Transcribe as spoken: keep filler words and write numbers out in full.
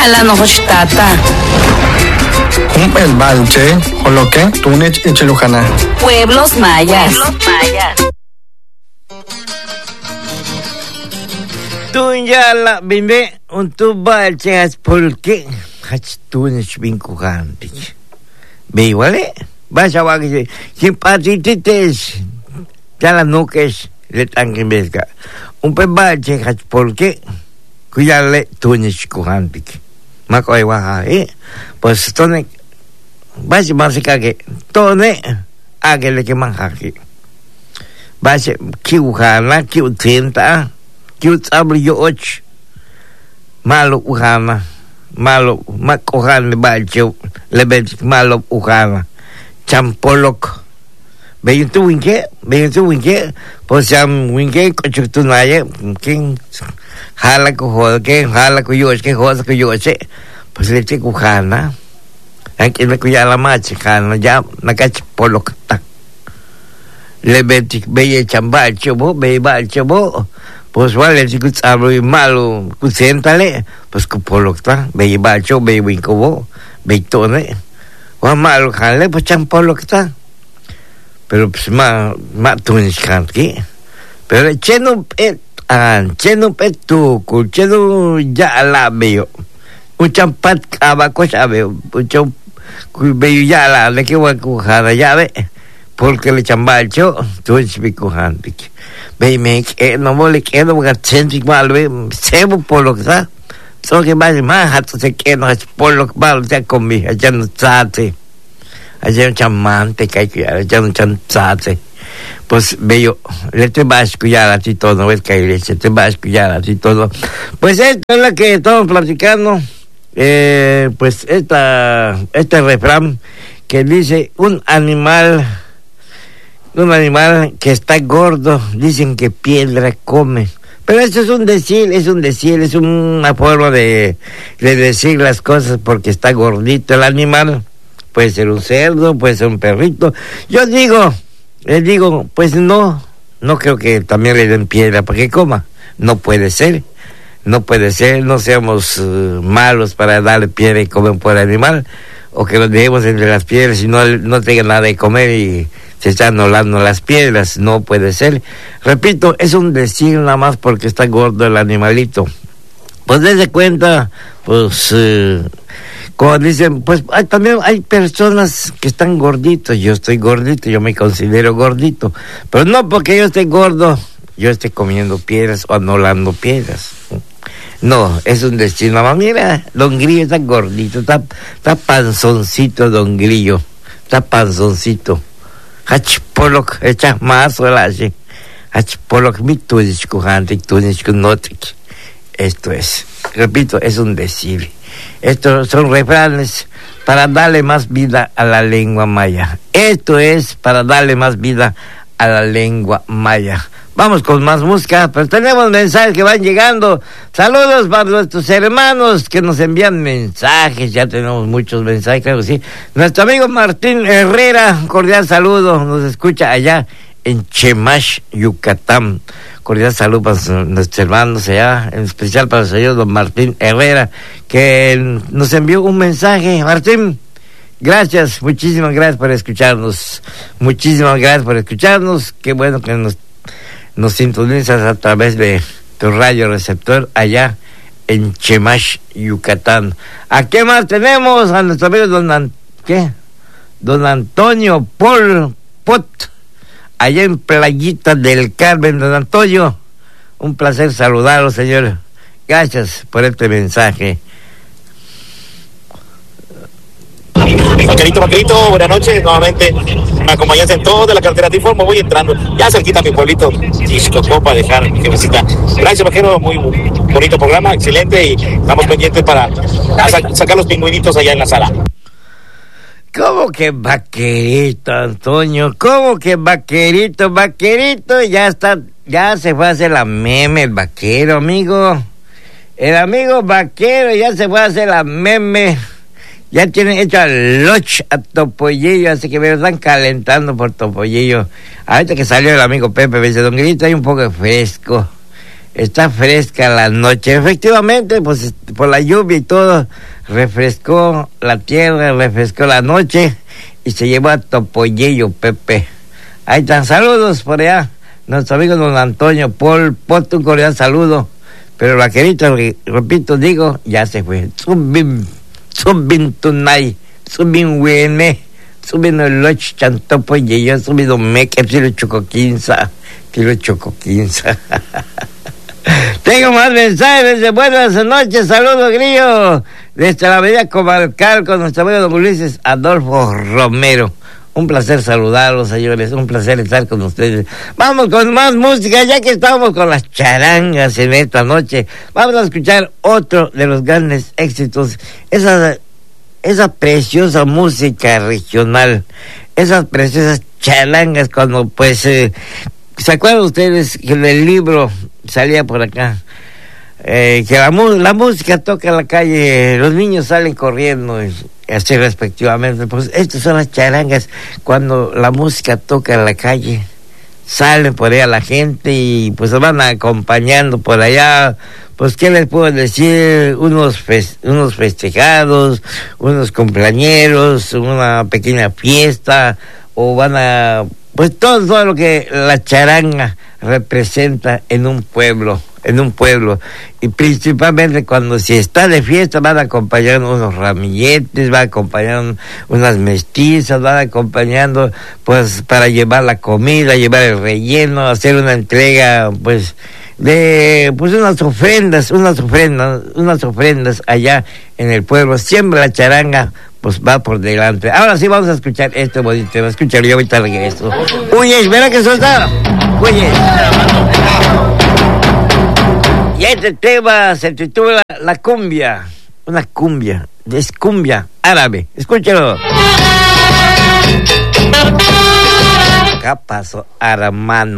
ala no hochtata. Kumpel balche, holoke, tunech echelujana. Pueblos mayas. Pueblos mayas. Tunyala bimbe untuk balche has pulke has tunech binkuhanti. Beiwale, basa wagi simpatitites jala nukes letangin belga. Un pe balche has pulke kuyale tunech kuhanti. Makoy waha eh pues tone basi masika ke tone agele ke manhaki basi kiuhana kiutenta kiutabli yoch malo uhana malo makohan balche lebet malo uhana champolok beyuntu winke beyuntu winke pues am winke kochutunaye king hala ko ho ke hala ko yo ke ho ko yo se pues le che kuhana aquí me cuya la mache kana ya nakach polok tak le betik beye chamba chobo be ba chobo pues vale si kuts abro malo kusentale pues ko polok ta be ba chobo be winko be tone wa malo khale pues cham polok ta pero pues ma ma tunis kanki pero cheno et an cheno petu ku cheno ya la veo un champat abaco sabe un chom ku veo ya la le que va ku jada ya ve porque le chambalcho tu es bico handik ve me que no mole que no ga chentik mal ve sebo por lo que está so que más más hat se que no es por lo que mal ya comí ya no trate allá un chamante que ya un chantate pues veo le te vas a escuchar a ti todo, no es que le te vas a escuchar a ti todo. Pues esto es lo que estamos platicando, eh, pues esta este refrán que dice un animal un animal que está gordo dicen que piedra come, pero esto es un decir, es un decir, es una forma de, de decir las cosas porque está gordito el animal. Puede ser un cerdo, puede ser un perrito. Yo digo Les digo, pues no, no creo que también le den piedra para que coma. No puede ser, no puede ser, no seamos uh, malos para darle piedra y comer por animal, o que lo dejemos entre las piedras y no, no tenga nada de comer y se están volando las piedras. No puede ser. Repito, es un decir nada más porque está gordo el animalito. Pues desde cuenta, pues... Uh, como dicen, pues hay, también hay personas que están gorditos. Yo estoy gordito, yo me considero gordito, pero no porque yo esté gordo yo esté comiendo piedras o anulando piedras. No, es un destino. Mira, don Grillo está gordito, está, está panzoncito, don Grillo, está panzoncito. Hachpolok, echa más o la hace. Hachpolok, mi tunisco, hantik, tunisco, notik. Esto es, repito, es un decir. Estos son refranes para darle más vida a la lengua maya. Esto es para darle más vida a la lengua maya. Vamos con más música, pero tenemos mensajes que van llegando. Saludos para nuestros hermanos que nos envían mensajes. Ya tenemos muchos mensajes, claro que sí. Nuestro amigo Martín Herrera, cordial saludo. Nos escucha allá en Chemash, Yucatán. Cordial saludo para nuestros hermanos allá, en especial para el señor don Martín Herrera, que nos envió un mensaje. Martín, gracias, muchísimas gracias por escucharnos. Muchísimas gracias por escucharnos. Qué bueno que nos, nos sintonizas a través de tu radio receptor allá en Chemash, Yucatán. ¿A qué más tenemos? A nuestro amigo don, An- ¿qué? don Antonio Paul Pot, allá en Playita del Carmen. Don Antonio, un placer saludarlo, señor. Gracias por este mensaje. Vaquerito, vaquerito, buenas noches. Nuevamente me acompañas en toda la carretera de Informo. Voy entrando ya cerquita a mi pueblito Xixcocó para dejar mi jefecita. Gracias, vaquero, muy bonito programa, excelente, y estamos pendientes para sacar los pingüinitos allá en la sala. ¿Cómo que vaquerito, Antonio? ¿Cómo que vaquerito? Vaquerito ya está, ya se fue a hacer la meme el vaquero, amigo. El amigo vaquero ya se fue a hacer la meme. Ya tienen hecho al loch a Topollillo, así que me están calentando por Topollillo. Ahorita que salió el amigo Pepe, me dice, don Grito, hay un poco de fresco. está fresca la noche. Efectivamente, pues por la lluvia y todo, refrescó la tierra, refrescó la noche y se llevó a Topollillo, Pepe. Ahí están, saludos por allá. Nuestro amigo don Antonio Paul, ponte un cordial saludo. Pero la querida, repito, digo, ya se fue. Subim, subim tunay, subim huene, subim el loch chantopo y yo subido me que si lo choco quinza, que lo choco quinza. Tengo más mensajes de buenas noches, saludos grillo, desde la avenida Comarcal con nuestro amigo don Ulises Adolfo Romero. Un placer saludarlos, señores, un placer estar con ustedes. Vamos con más música, ya que estamos con las charangas en esta noche. Vamos a escuchar otro de los grandes éxitos, esa, esa preciosa música regional, esas preciosas charangas cuando, pues, eh, ¿se acuerdan ustedes que en el libro salía por acá? Eh, que la, la música toca en la calle, los niños salen corriendo y así respectivamente. Pues estas son las charangas, cuando la música toca en la calle, salen por allá la gente y pues se van acompañando por allá. Pues qué les puedo decir, unos fes, unos festejados, unos cumpleañeros, una pequeña fiesta, o van a, pues todo, todo lo que la charanga representa en un pueblo, en un pueblo, y principalmente cuando si está de fiesta van acompañando unos ramilletes, van acompañando unas mestizas, van acompañando pues para llevar la comida, llevar el relleno, hacer una entrega pues de pues unas ofrendas, unas ofrendas, unas ofrendas allá en el pueblo. Siempre la charanga pues va por delante. Ahora sí vamos a escuchar este bonito tema. Escúchalo, yo ahorita regreso. Uy, verá que suelta. Uy. Y este tema se titula La Cumbia. Una cumbia, es cumbia árabe. Escúchalo. ¿Qué pasó, hermano?